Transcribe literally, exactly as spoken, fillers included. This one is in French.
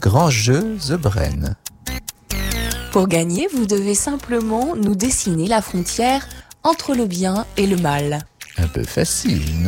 grand jeu The Brain. Pour gagner, vous devez simplement nous dessiner la frontière entre le bien et le mal. Un peu facile, non ?